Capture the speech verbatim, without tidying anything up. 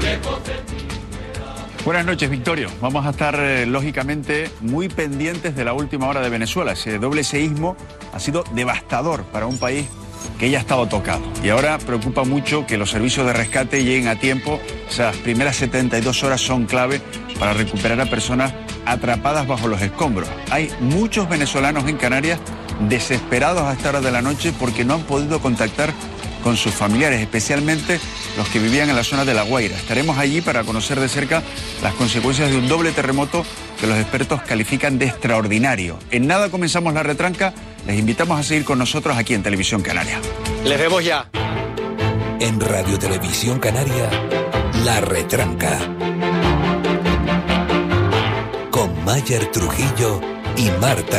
Buenas noches, Victorio. Vamos a estar, eh, lógicamente, muy pendientes de la última hora de Venezuela. Ese doble seísmo ha sido devastador para un país que ya ha estado tocado. Y ahora preocupa mucho que los servicios de rescate lleguen a tiempo. Esas primeras setenta y dos horas son clave para recuperar a personas atrapadas bajo los escombros. Hay muchos venezolanos en Canarias desesperados a esta hora de la noche porque no han podido contactar con sus familiares, especialmente los que vivían en la zona de La Guaira. Estaremos allí para conocer de cerca las consecuencias de un doble terremoto que los expertos califican de extraordinario. En nada comenzamos la retranca. Les invitamos a seguir con nosotros aquí en Televisión Canaria. Les vemos ya. En Radio Televisión Canaria, La Retranca. Con Mayer Trujillo y Marta